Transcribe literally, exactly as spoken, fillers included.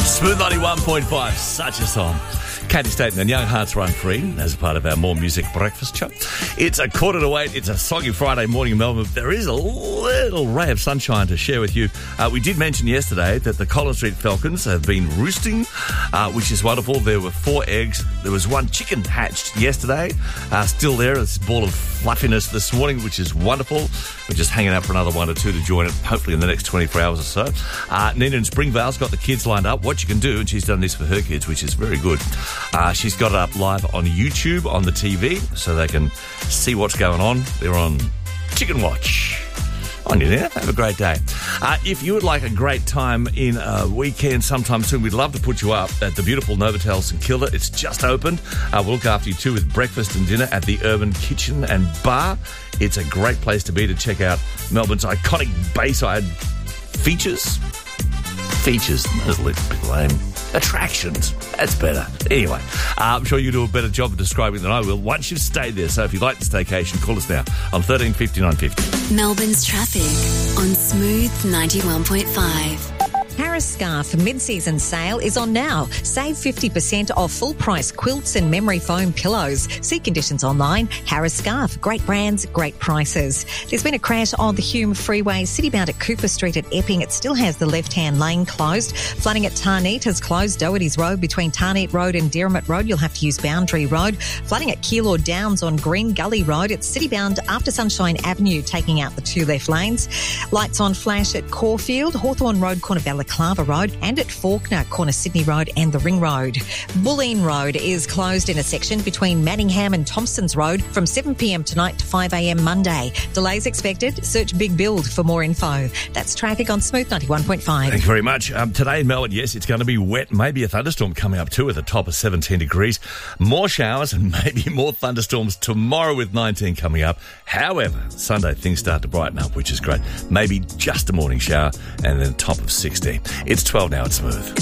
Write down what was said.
Smooth ninety-one point five, such a song. Katie Staten and Young Hearts Run Free as a part of our More Music breakfast show. It's a quarter to eight. It's a soggy Friday morning in Melbourne. There is a little ray of sunshine to share with you. Uh, we did mention yesterday that the Collins Street Falcons have been roosting, uh, which is wonderful. There were four eggs. There was one chicken hatched yesterday. Uh, still there. This ball of fluffiness this morning, which is wonderful. We're just hanging out for another one or two to join it, hopefully in the next twenty-four hours or so. Uh, Nina in Springvale's got the kids lined up. What you can do, and she's done this for her kids, which is very good. Uh, she's got it up live on YouTube on the T V so they can see what's going on. They're on Chicken Watch. On you there. Have a great day. Uh, if you would like a great time in a weekend sometime soon, we'd love to put you up at the beautiful Novotel St Kilda. It's just opened. Uh, we'll look after you too with breakfast and dinner at the Urban Kitchen and Bar. It's a great place to be to check out Melbourne's iconic Bayside features. Features. That's a little bit lame. Attractions. That's better. Anyway, uh, I'm sure you do a better job of describing than I will once you've stayed there. So if you'd like the staycation, call us now on thirteen fifty, nine fifty. Melbourne's traffic on Smooth ninety-one point five. Harris Scarf mid-season sale is on now. Save fifty percent off full-price quilts and memory foam pillows. See conditions online. Harris Scarf. Great brands, great prices. There's been a crash on the Hume Freeway, citybound at Cooper Street at Epping. It still has the left-hand lane closed. Flooding at Tarneet has closed Doherty's Road between Tarneet Road and Derrimut Road. You'll have to use Boundary Road. Flooding at Keilor Downs on Green Gully Road. It's citybound after Sunshine Avenue, taking out the two left lanes. Lights on flash at Caulfield, Hawthorn Road, corner Balaclava Road, and at Faulkner, corner Sydney Road and the Ring Road. Bulleen Road is closed in a section between Manningham and Thompsons Road from seven p.m. tonight to five a.m. Monday. Delays expected. Search Big Build for more info. That's traffic on Smooth ninety-one point five. Thank you very much. Um, today in Melbourne, yes, it's going to be wet. Maybe a thunderstorm coming up too at the top of seventeen degrees. More showers and maybe more thunderstorms tomorrow with nineteen coming up. However, Sunday things start to brighten up, which is great. Maybe just a morning shower and then top of sixteen. It's twelve now. It's Smooth.